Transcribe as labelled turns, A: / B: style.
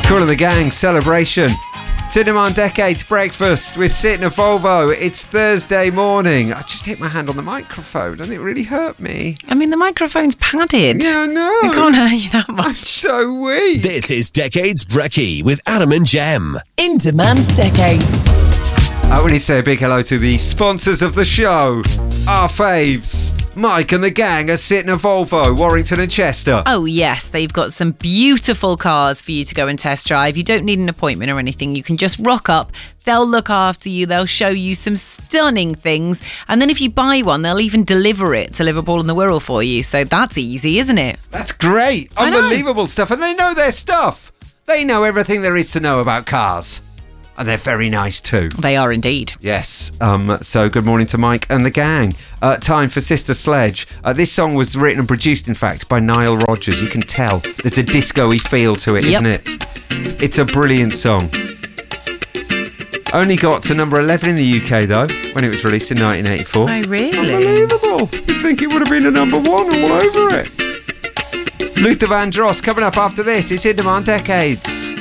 A: Kool and the Gang celebration. Cinema on Decades breakfast with Sid and Volvo. It's Thursday morning. I just hit my hand on the microphone and it really hurt me.
B: I mean, the microphone's padded.
A: Yeah, I know.
B: It can't hurt you that
A: I'm
B: much.
A: so weak.
C: This is Decades Brekkie with Adam and Jem.
D: In Demand Decades.
A: I want to say a big hello to the sponsors of the show. Our faves. Mike and the gang are sitting at Volvo, Warrington and Chester.
B: Oh, yes. They've got some beautiful cars for you to go and test drive. You don't need an appointment or anything. You can just rock up. They'll look after you. They'll show you some stunning things. And then if you buy one, they'll even deliver it to Liverpool and the Wirral for you. So that's easy, isn't it?
A: That's great.
B: I know.
A: Unbelievable stuff. And they know their stuff. They know everything there is to know about cars. And they're very nice too.
B: They are indeed.
A: Yes. So good morning to Mike and the gang. Time for Sister Sledge. This song was written and produced, in fact, by Nile Rodgers. You can tell there's a disco-y feel to it,
B: Yep.
A: isn't it? It's a brilliant song. Only got to number 11 in the UK, though, when it was released in 1984.
B: Oh, really?
A: Unbelievable. You'd think it would have been a number one all over it. Luther Vandross coming up after this. It's In Demand Decades.